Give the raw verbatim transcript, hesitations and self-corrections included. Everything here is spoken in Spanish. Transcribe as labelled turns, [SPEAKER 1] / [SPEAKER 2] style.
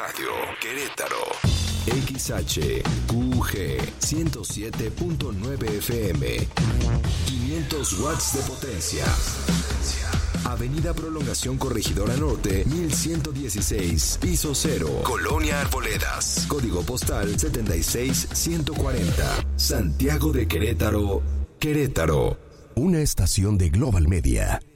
[SPEAKER 1] Radio Querétaro. X H Q G ciento siete punto nueve F M. quinientos watts de potencia. Avenida Prolongación Corregidora Norte, mil ciento dieciséis, piso cero, Colonia Arboledas. Código postal setenta y seis ciento cuarenta. Santiago de Querétaro, Querétaro.
[SPEAKER 2] Una estación de Global Media.